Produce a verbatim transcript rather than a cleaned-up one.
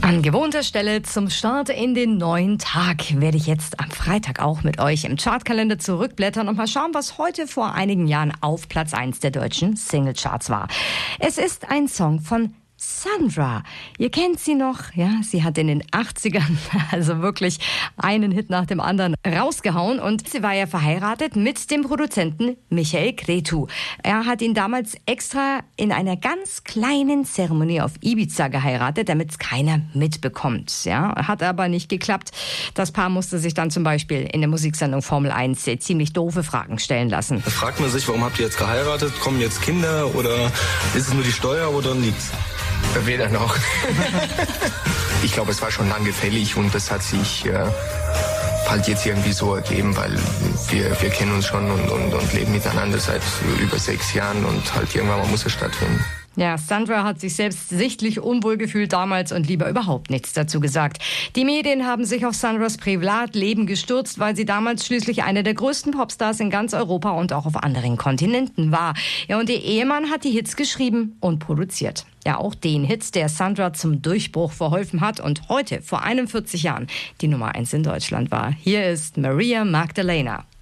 An gewohnter Stelle zum Start in den neuen Tag werde ich jetzt am Freitag auch mit euch im Chartkalender zurückblättern und mal schauen, was heute vor einigen Jahren auf Platz eins der deutschen Singlecharts war. Es ist ein Song von Sandra. Ihr kennt sie noch, ja, sie hat in den achtzigern also wirklich einen Hit nach dem anderen rausgehauen und sie war ja verheiratet mit dem Produzenten Michael Cretu. Er hat ihn damals extra in einer ganz kleinen Zeremonie auf Ibiza geheiratet, damit es keiner mitbekommt. Ja, hat aber nicht geklappt. Das Paar musste sich dann zum Beispiel in der Musiksendung Formel eins ziemlich doofe Fragen stellen lassen. Da fragt man sich, warum habt ihr jetzt geheiratet? Kommen jetzt Kinder oder ist es nur die Steuer oder nichts? Weder noch. Ich glaube, es war schon lange fällig und das hat sich äh, halt jetzt irgendwie so ergeben, weil wir, wir kennen uns schon und, und, und leben miteinander seit über sechs Jahren und halt irgendwann mal muss es stattfinden. Ja, Sandra hat sich selbst sichtlich unwohl gefühlt damals und lieber überhaupt nichts dazu gesagt. Die Medien haben sich auf Sandras Privatleben gestürzt, weil sie damals schließlich eine der größten Popstars in ganz Europa und auch auf anderen Kontinenten war. Ja, und ihr Ehemann hat die Hits geschrieben und produziert. Ja, auch den Hits, der Sandra zum Durchbruch verholfen hat und heute, vor einundvierzig Jahren, die Nummer eins in Deutschland war. Hier ist Maria Magdalena.